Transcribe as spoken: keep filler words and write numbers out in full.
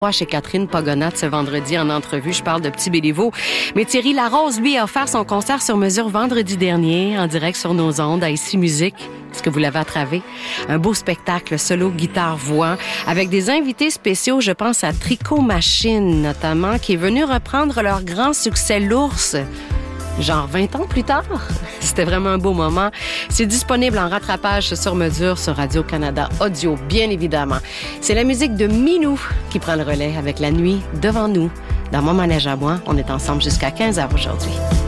Chez Catherine Pogonat ce vendredi en entrevue. Je parle de Petit Béliveau. Mais Thierry Larose, lui, a offert son concert sur mesure vendredi dernier en direct sur nos ondes à Ici Musique. Est-ce que vous l'avez attravé? Un beau spectacle solo guitare-voix avec des invités spéciaux. Je pense à Tricot Machine notamment, qui est venu reprendre leur grand succès L'Ours. Genre vingt ans plus tard. C'était vraiment un beau moment. C'est disponible en rattrapage sur mesure sur Radio-Canada Audio, bien évidemment. C'est la musique de Minou qui prend le relais avec La Nuit devant nous. Dans mon manège à moi, on est ensemble jusqu'à quinze heures aujourd'hui.